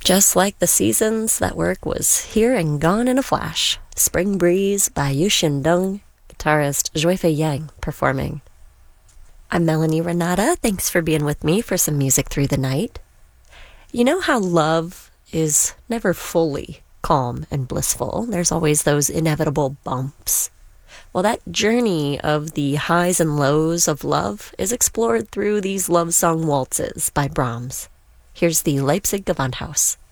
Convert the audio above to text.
Just like the seasons, that work was here and gone in a flash. Spring Breeze by Yu Xindeng, guitarist Juifei Yang performing. I'm Melanie Renata. Thanks for being with me for some music through the night. You know how love is never fully calm and blissful. There's always those inevitable bumps. Well, that journey of the highs and lows of love is explored through these love song waltzes by Brahms. Here's the Leipzig Gewandhaus.